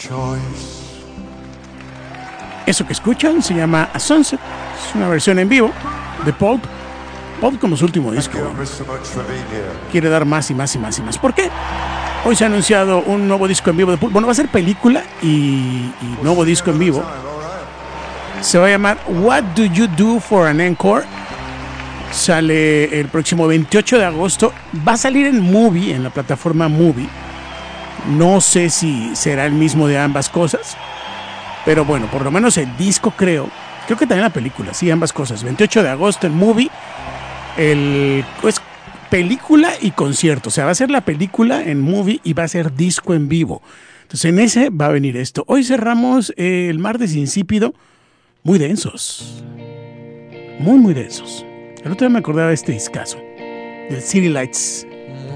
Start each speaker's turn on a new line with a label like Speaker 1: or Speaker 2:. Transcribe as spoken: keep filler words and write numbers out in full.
Speaker 1: Eso que escuchan se llama A Sunset. Es una versión en vivo de Pulp. Pulp como su último disco. Quiere dar más y más y más y más. ¿Por qué? Hoy se ha anunciado un nuevo disco en vivo de Pulp. Bueno, va a ser película y, y nuevo disco en vivo. Se va a llamar What Do You Do for an Encore. Sale el próximo veintiocho de agosto. Va a salir en Movie, en la plataforma Movie. No sé si será el mismo de ambas cosas, pero bueno, por lo menos el disco creo. Creo que también la película, sí, ambas cosas. veintiocho de agosto en Movie. El, pues, película y concierto. O sea, va a ser la película en Movie y va a ser disco en vivo. Entonces en ese va a venir esto. Hoy cerramos eh, el martes insípido. Muy densos. Muy, muy densos. El otro día me acordaba de este discazo. Del City Lights